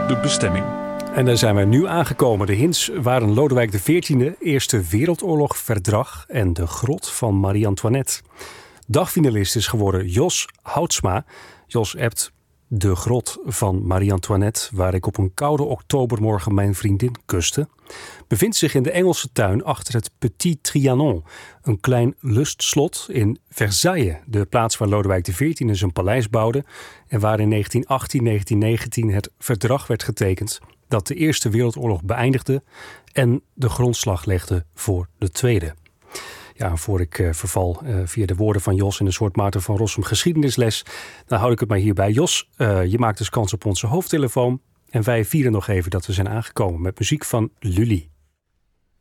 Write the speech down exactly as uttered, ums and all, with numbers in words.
de bestemming. En daar zijn we nu aangekomen. De hints waren Lodewijk de veertiende, Eerste Wereldoorlog Verdrag en de grot van Marie-Antoinette. Dagfinalist is geworden Jos Houtsma. Jos appt de grot van Marie-Antoinette, waar ik op een koude oktobermorgen mijn vriendin kuste, bevindt zich in de Engelse tuin achter het Petit Trianon, een klein lustslot in Versailles, de plaats waar Lodewijk de veertiende zijn paleis bouwde en waar in negentien achttien negentien negentien het verdrag werd getekend dat de Eerste Wereldoorlog beëindigde en de grondslag legde voor de Tweede. Ja, voor ik uh, verval uh, via de woorden van Jos in een soort Maarten van Rossum geschiedenisles, dan houd ik het maar hierbij. Jos, uh, je maakt dus kans op onze hoofdtelefoon en wij vieren nog even dat we zijn aangekomen met muziek van Lully.